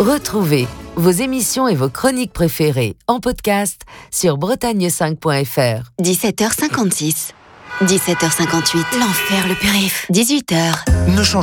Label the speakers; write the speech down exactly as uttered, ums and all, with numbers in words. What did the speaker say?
Speaker 1: Retrouvez vos émissions et vos chroniques préférées en podcast sur bretagne cinq point f r.
Speaker 2: dix-sept heures cinquante-six, dix-sept heures cinquante-huit, l'enfer le périph', dix-huit heures.
Speaker 3: Ne changez